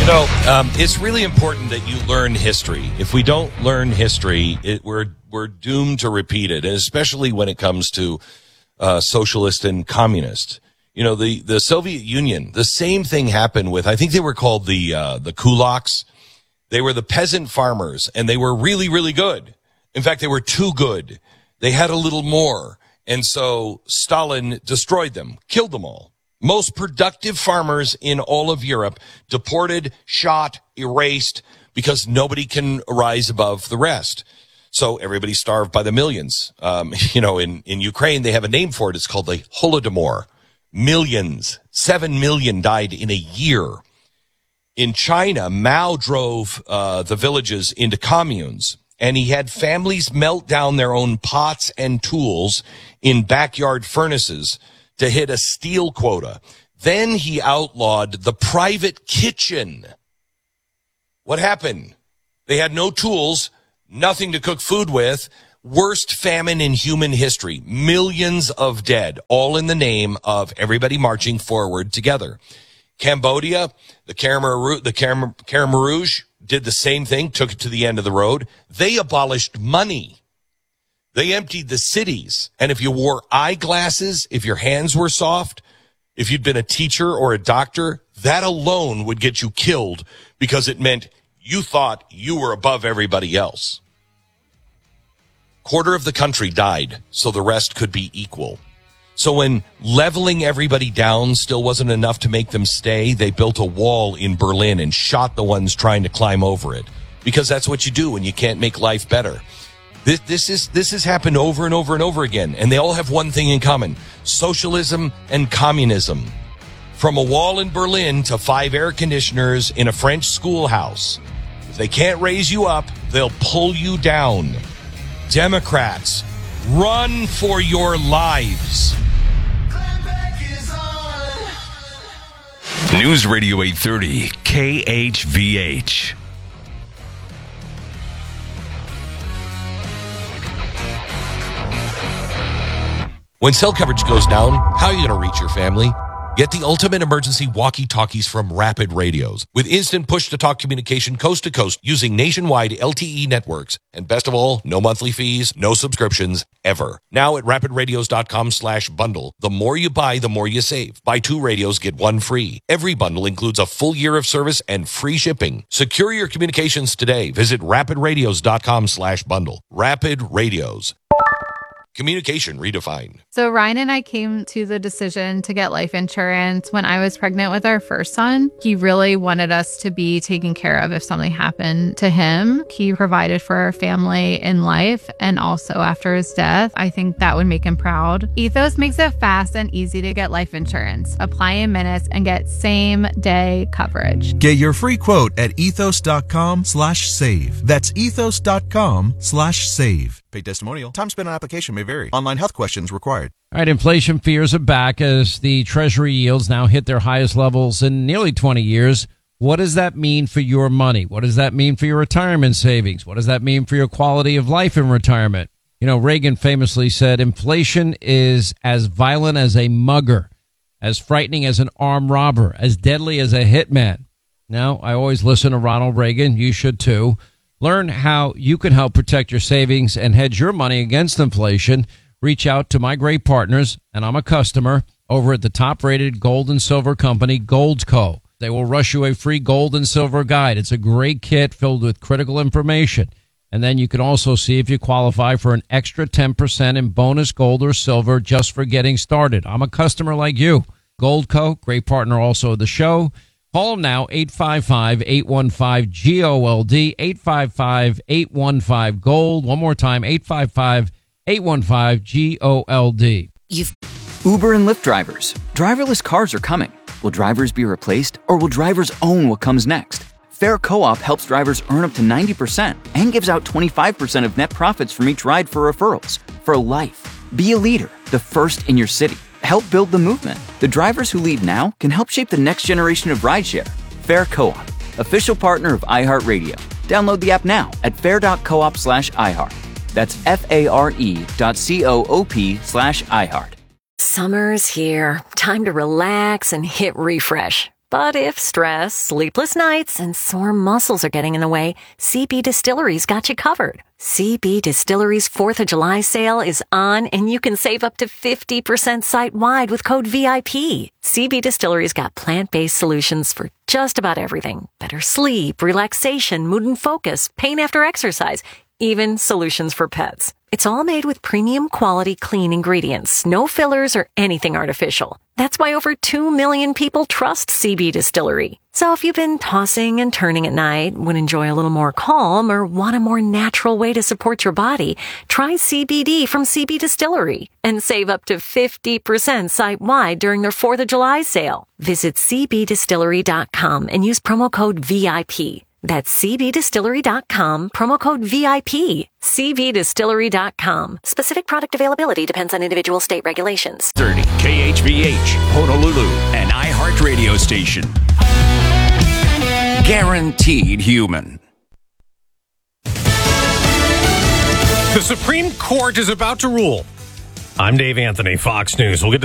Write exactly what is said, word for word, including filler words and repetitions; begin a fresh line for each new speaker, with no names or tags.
know, um, it's really important that you learn history. If we don't learn history, it, we're we're doomed to repeat it, and especially when it comes to uh, socialist and communist. You know, the, the Soviet Union, the same thing happened with, I think they were called the uh, the kulaks. They were the peasant farmers, and they were really, really good. In fact, they were too good. They had a little more, and so Stalin destroyed them, killed them all. Most productive farmers in all of Europe deported, shot, erased, because nobody can rise above the rest. So everybody starved by the millions. Um, you know, in, in Ukraine, they have a name for it. It's called the Holodomor. Millions, seven million died in a year. In China, Mao drove uh, the villages into communes, and he had families melt down their own pots and tools in backyard furnaces to hit a steel quota. Then he outlawed the private kitchen. What happened? They had no tools, nothing to cook food with. Worst famine in human history. Millions of dead, all in the name of everybody marching forward together. Cambodia, the Khmer Rouge, the Khmer, Khmer Rouge did the same thing, took it to the end of the road. They abolished money. They emptied the cities. And if you wore eyeglasses, if your hands were soft, if you'd been a teacher or a doctor, that alone would get you killed because it meant you thought you were above everybody else. Quarter of the country died so the rest could be equal. So when leveling everybody down still wasn't enough to make them stay, they built a wall in Berlin and shot the ones trying to climb over it. Because that's what you do when you can't make life better. This, this is, this has happened over and over and over again. And they all have one thing in common. Socialism and communism. From a wall in Berlin to five air conditioners in a French schoolhouse. If they can't raise you up, they'll pull you down. Democrats, run for your lives.
News Radio eight thirty, K H V H.
When cell coverage goes down, how are you going to reach your family? Get the ultimate emergency walkie-talkies from Rapid Radios. With instant push-to-talk communication coast to coast using nationwide L T E networks. And best of all, no monthly fees, no subscriptions, ever. Now at rapidradios.com slash bundle. The more you buy, the more you save. Buy two radios, get one free. Every bundle includes a full year of service and free shipping. Secure your communications today. Visit rapidradios.com slash bundle. Rapid Radios. Communication redefined.
So Ryan and I came to the decision to get life insurance when I was pregnant with our first son. He really wanted us to be taken care of if something happened to him. He provided for our family in life and also after his death. I think that would make him proud. Ethos makes it fast and easy to get life insurance. Apply in minutes and get same day coverage.
Get your free quote at ethos.com slash save. That's ethos.com slash save. Paid testimonial. Time spent on application may vary. Online health questions required.
All right, inflation fears are back as the Treasury yields now hit their highest levels in nearly twenty years. What does that mean for your money? What does that mean for your retirement savings? What does that mean for your quality of life in retirement? You know, Reagan famously said, inflation is as violent as a mugger, as frightening as an armed robber, as deadly as a hitman. Now, I always listen to Ronald Reagan. You should too. Learn how you can help protect your savings and hedge your money against inflation. Reach out to my great partners, and I'm a customer, over at the top-rated gold and silver company, Goldco. They will rush you a free gold and silver guide. It's a great kit filled with critical information. And then you can also see if you qualify for an extra ten percent in bonus gold or silver just for getting started. I'm a customer like you. Goldco, great partner also of the show. Call them now, eight five five, eight one five, G O L D, eight five five, eight one five, GOLD. One more time, eight five five, eight one five, G O L D.
You've Uber and Lyft drivers. Driverless cars are coming. Will drivers be replaced, or will drivers own what comes next? Fair Co-op helps drivers earn up to ninety percent and gives out twenty-five percent of net profits from each ride for referrals. For life. Be a leader, the first in your city. Help build the movement. The drivers who lead now can help shape the next generation of rideshare. Fair Co-op, official partner of iHeartRadio. Download the app now at fair.coop slash iHeart. That's F-A-R-E dot C-O-O-P slash iHeart.
Summer's here. Time to relax and hit refresh. But if stress, sleepless nights, and sore muscles are getting in the way, C B Distillery's got you covered. C B Distillery's fourth of July sale is on, and you can save up to fifty percent site-wide with code V I P. C B Distillery's got plant-based solutions for just about everything. Better sleep, relaxation, mood and focus, pain after exercise, even solutions for pets. It's all made with premium quality clean ingredients, no fillers or anything artificial. That's why over two million people trust C B Distillery. So if you've been tossing and turning at night, would enjoy a little more calm, or want a more natural way to support your body, try C B D from C B Distillery and save up to fifty percent site-wide during their fourth of July sale. Visit c b distillery dot com and use promo code V I P. That's c b distillery dot com, promo code V I P. c b distillery dot com. Specific product availability depends on individual state regulations.
thirty K H V H, Honolulu, an iHeart radio station. Guaranteed human.
The Supreme Court is about to rule. I'm Dave Anthony, Fox News. We'll get to